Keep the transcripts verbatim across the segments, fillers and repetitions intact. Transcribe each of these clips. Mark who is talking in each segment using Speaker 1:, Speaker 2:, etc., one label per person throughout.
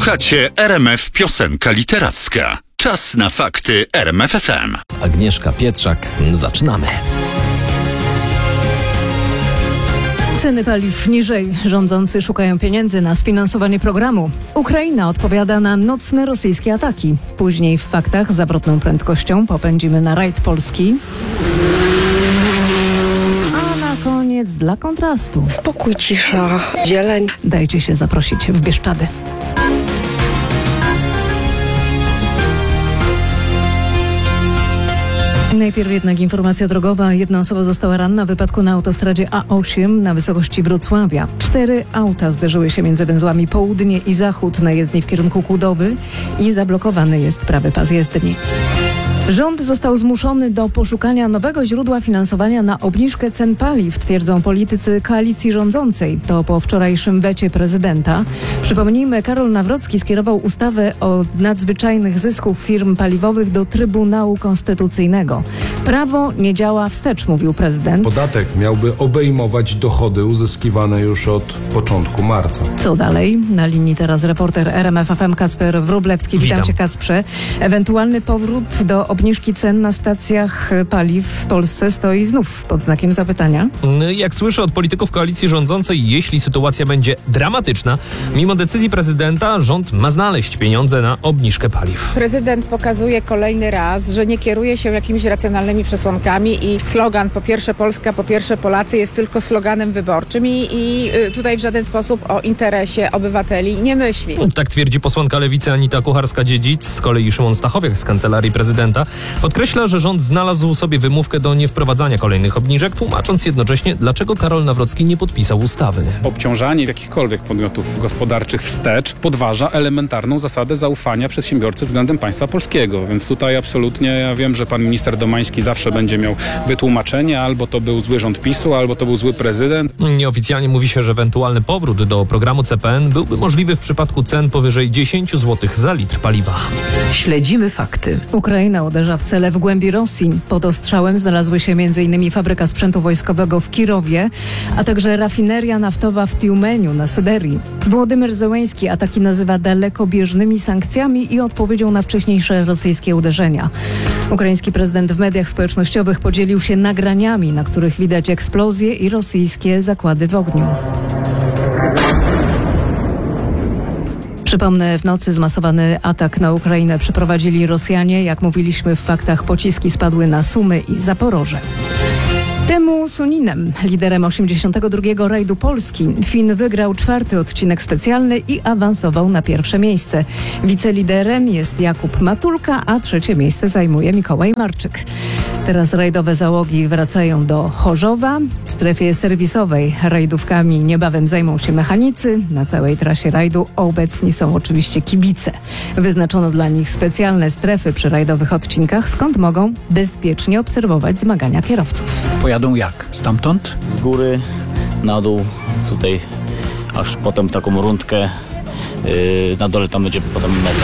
Speaker 1: Słuchacie R M F Piosenka Literacka. Czas na fakty R M F F M.
Speaker 2: Agnieszka Pietrzak, zaczynamy.
Speaker 3: Ceny paliw niżej. Rządzący szukają pieniędzy na sfinansowanie programu. Ukraina odpowiada na nocne rosyjskie ataki. Później w faktach zawrotną prędkością popędzimy na rajd Polski. A na koniec dla kontrastu.
Speaker 4: Spokój, cisza, zieleń.
Speaker 3: Dajcie się zaprosić w Bieszczady. Najpierw jednak informacja drogowa. Jedna osoba została ranna w wypadku na autostradzie A osiem na wysokości Wrocławia. Cztery auta zderzyły się między węzłami południe i zachód na jezdni w kierunku Kudowy i zablokowany jest prawy pas jezdni. Rząd został zmuszony do poszukania nowego źródła finansowania na obniżkę cen paliw, twierdzą politycy koalicji rządzącej. To po wczorajszym wecie prezydenta. Przypomnijmy, Karol Nawrocki skierował ustawę o nadzwyczajnych zysków firm paliwowych do Trybunału Konstytucyjnego. Prawo nie działa wstecz, mówił prezydent.
Speaker 5: Podatek miałby obejmować dochody uzyskiwane już od początku marca.
Speaker 3: Co dalej? Na linii teraz reporter R M F F M Kacper Wróblewski. Witam, Witam cię, Kacprze. Ewentualny powrót do obniżki cen na stacjach paliw w Polsce stoi znów pod znakiem zapytania.
Speaker 2: Jak słyszę od polityków koalicji rządzącej, jeśli sytuacja będzie dramatyczna, mimo decyzji prezydenta rząd ma znaleźć pieniądze na obniżkę paliw.
Speaker 6: Prezydent pokazuje kolejny raz, że nie kieruje się jakimiś racjonalnymi przesłankami i slogan po pierwsze Polska, po pierwsze Polacy jest tylko sloganem wyborczym i, i tutaj w żaden sposób o interesie obywateli nie myśli.
Speaker 2: Tak twierdzi posłanka Lewicy Anita Kucharska-Dziedzic. Z kolei Szymon Stachowiak z Kancelarii Prezydenta podkreśla, że rząd znalazł sobie wymówkę do niewprowadzania kolejnych obniżek, tłumacząc jednocześnie, dlaczego Karol Nawrocki nie podpisał ustawy.
Speaker 7: Obciążanie jakichkolwiek podmiotów gospodarczych wstecz podważa elementarną zasadę zaufania przedsiębiorcy względem państwa polskiego. Więc tutaj absolutnie ja wiem, że pan minister Domański zawsze będzie miał wytłumaczenie, albo to był zły rząd PiSu, albo to był zły prezydent.
Speaker 2: Nieoficjalnie mówi się, że ewentualny powrót do programu C P N byłby możliwy w przypadku cen powyżej dziesięć złotych za litr paliwa.
Speaker 4: Śledzimy fakty.
Speaker 3: Ukraina uderza w cele w głębi Rosji. Pod ostrzałem znalazły się m.in. fabryka sprzętu wojskowego w Kirowie, a także rafineria naftowa w Tiumeniu na Syberii. Wołodymyr Zełenski ataki nazywa dalekobieżnymi sankcjami i odpowiedzią na wcześniejsze rosyjskie uderzenia. Ukraiński prezydent w mediach społecznościowych podzielił się nagraniami, na których widać eksplozje i rosyjskie zakłady w ogniu. Przypomnę, w nocy zmasowany atak na Ukrainę przeprowadzili Rosjanie. Jak mówiliśmy w faktach, pociski spadły na Sumy i Zaporoże. Temu Suninem, liderem osiemdziesiątego drugiego rajdu Polski, Fin wygrał czwarty odcinek specjalny i awansował na pierwsze miejsce. Wiceliderem jest Jakub Matulka, a trzecie miejsce zajmuje Mikołaj Marczyk. Teraz rajdowe załogi wracają do Chorzowa. W strefie serwisowej rajdówkami niebawem zajmą się mechanicy. Na całej trasie rajdu obecni są oczywiście kibice. Wyznaczono dla nich specjalne strefy przy rajdowych odcinkach, skąd mogą bezpiecznie obserwować zmagania kierowców.
Speaker 8: Pojadą jak? Stamtąd?
Speaker 9: Z góry, na dół, tutaj, aż potem taką rundkę, yy, na dole tam będzie potem meta.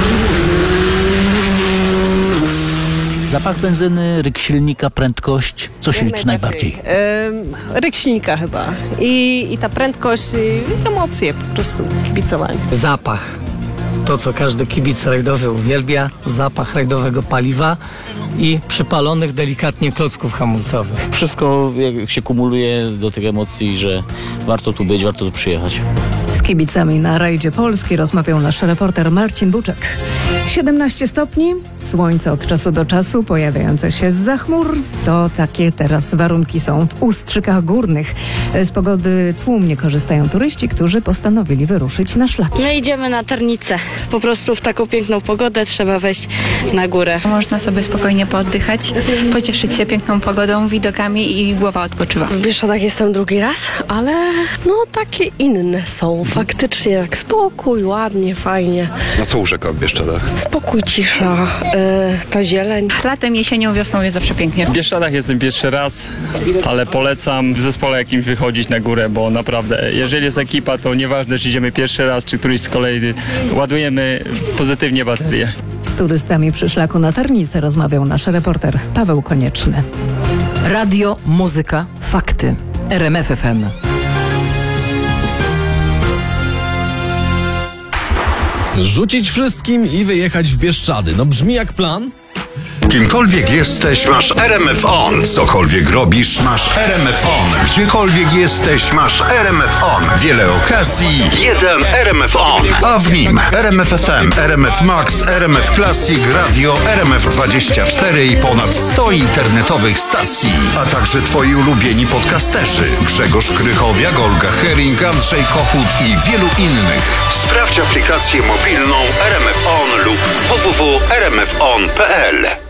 Speaker 8: Zapach benzyny, ryk silnika, prędkość, co się liczy najbardziej?
Speaker 4: Yy, ryk silnika chyba. I, I ta prędkość, i emocje po prostu, kibicowanie.
Speaker 10: Zapach. To, co każdy kibic rajdowy uwielbia. Zapach rajdowego paliwa i przypalonych delikatnie klocków hamulcowych.
Speaker 9: Wszystko jak się kumuluje do tych emocji, że warto tu być, warto tu przyjechać.
Speaker 3: Z kibicami na rajdzie Polski rozmawiał nasz reporter Marcin Buczek. siedemnaście stopni, słońce od czasu do czasu pojawiające się zza chmur. To takie teraz warunki są w Ustrzykach Górnych. Z pogody tłumnie korzystają turyści, którzy postanowili wyruszyć na szlaki.
Speaker 11: My idziemy na Tarnicę. Po prostu w taką piękną pogodę trzeba wejść na górę.
Speaker 12: Można sobie spokojnie pooddychać, pocieszyć się piękną pogodą, widokami i głowa odpoczywa.
Speaker 4: W Bieszczadach jestem drugi raz, ale no takie inne są. Faktycznie tak spokój, ładnie, fajnie.
Speaker 13: Na co urzeka w Bieszczadach?
Speaker 4: Spokój, cisza, yy, ta zieleń.
Speaker 12: Latem, jesienią, wiosną jest zawsze pięknie.
Speaker 14: W Bieszczadach jestem pierwszy raz, ale polecam w zespole jakimś wychodzić na górę, bo naprawdę, jeżeli jest ekipa, to nieważne, czy idziemy pierwszy raz, czy któryś z kolei, ładujemy pozytywnie baterię.
Speaker 3: Z turystami przy szlaku na Tarnicę rozmawiał nasz reporter Paweł Konieczny.
Speaker 15: Radio, muzyka, fakty. R M F F M.
Speaker 16: Rzucić wszystkim i wyjechać w Bieszczady. No brzmi jak plan.
Speaker 1: Kimkolwiek jesteś, masz R M F On. Cokolwiek robisz, masz R M F On. Gdziekolwiek jesteś, masz R M F On. Wiele okazji, jeden R M F On. A w nim R M F F M, R M F Max, R M F Classic, Radio, R M F dwadzieścia cztery i ponad sto internetowych stacji. A także twoi ulubieni podcasterzy. Grzegorz Krychowiak, Olga Hering, Andrzej Kochut i wielu innych. Sprawdź aplikację mobilną R M F On lub w w w kropka r m f on kropka p l.